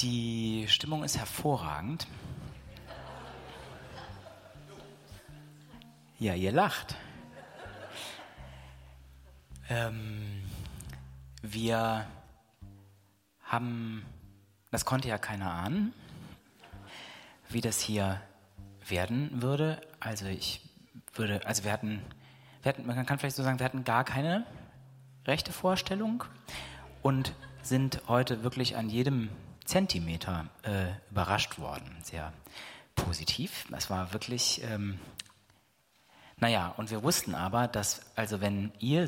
Die Stimmung ist hervorragend. Ja, ihr lacht. Wir haben, das konnte ja keiner ahnen, wie das hier werden würde. Also wir hatten, man kann vielleicht so sagen, wir hatten gar keine rechte Vorstellung und sind heute wirklich an jedem Zentimeter überrascht worden. Sehr positiv. Es war wirklich, und wir wussten aber, dass, also wenn ihr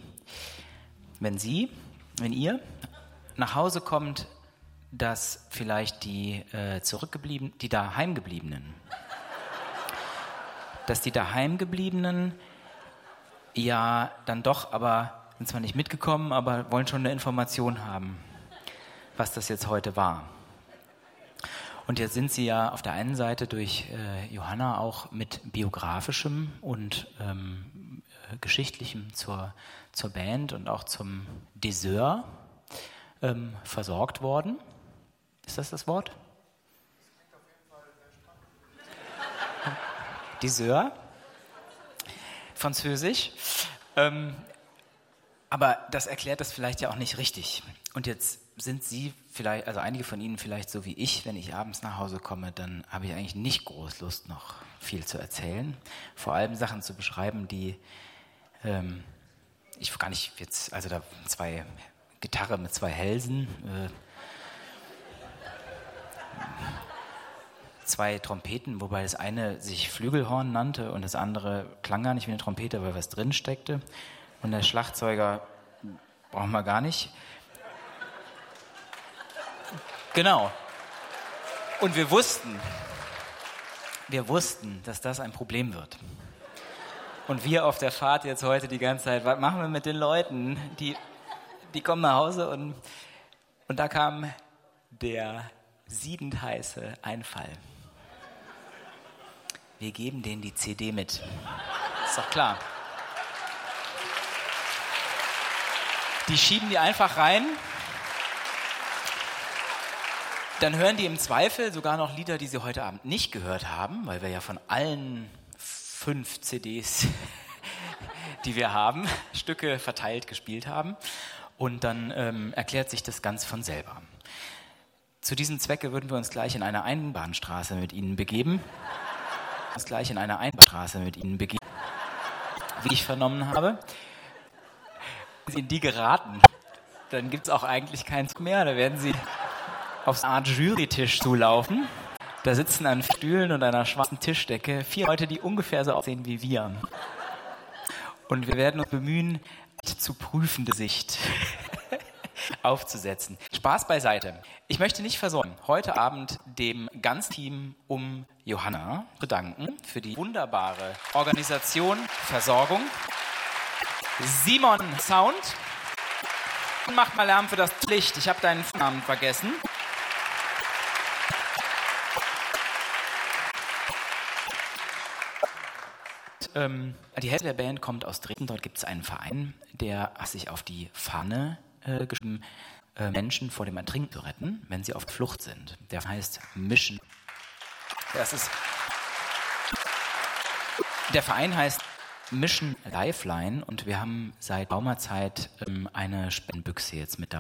nach Hause kommt, dass vielleicht die Daheimgebliebenen ja dann doch, aber sind zwar nicht mitgekommen, aber wollen schon eine Information haben, was das jetzt heute war. Und jetzt sind sie ja auf der einen Seite durch Johanna auch mit biografischem und geschichtlichem zur Band und auch zum Dessert versorgt worden. Ist das Wort? Dessert, Französisch. Aber das erklärt das vielleicht ja auch nicht richtig. Und jetzt sind Sie vielleicht, also einige von Ihnen vielleicht so wie ich, wenn ich abends nach Hause komme, dann habe ich eigentlich nicht groß Lust, noch viel zu erzählen. Vor allem Sachen zu beschreiben, die ich gar nicht jetzt, also da Gitarre mit zwei Hälsen, zwei Trompeten, wobei das eine sich Flügelhorn nannte und das andere klang gar nicht wie eine Trompete, weil was drin steckte. Und der Schlagzeuger brauchen wir gar nicht. Genau. Und wir wussten, dass das ein Problem wird. Und wir auf der Fahrt jetzt heute die ganze Zeit, was machen wir mit den Leuten? Die kommen nach Hause und da kam der siedend heiße Einfall. Wir geben denen die CD mit. Ist doch klar. Die schieben die einfach rein. Dann hören die im Zweifel sogar noch Lieder, die sie heute Abend nicht gehört haben, weil wir ja von allen 5 CDs, die wir haben, Stücke verteilt gespielt haben. Und dann erklärt sich das ganz von selber. Zu diesem Zwecke würden wir uns gleich in eine Einbahnstraße mit Ihnen begeben. Wie ich vernommen habe. Wenn Sie in die geraten, dann gibt es auch eigentlich keinen Zug mehr. Da werden Sie auf eine Art Jurytisch zulaufen. Da sitzen an Stühlen und einer schwarzen Tischdecke 4 Leute, die ungefähr so aussehen wie wir. Und wir werden uns bemühen, zu prüfende Sicht aufzusetzen. Spaß beiseite. Ich möchte nicht versäumen, heute Abend dem ganzen Team um Johanna bedanken für die wunderbare Organisation, Versorgung. Simon Sound. Macht mal Lärm für das Licht. Ich habe deinen Namen vergessen. Die Hälfte der Band kommt aus Dresden. Dort gibt es einen Verein, der hat sich auf die Fahne geschrieben, Menschen vor dem Ertrinken zu retten, wenn sie auf Flucht sind. Der heißt Mission. Der Verein heißt Mission Lifeline und wir haben seit geraumer Zeit eine Spendenbüchse jetzt mit dabei.